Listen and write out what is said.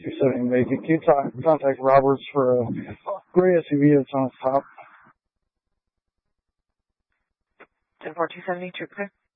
4270 Macon. Can you contact Roberts for a gray SUV that's on its top? 104270, true clear.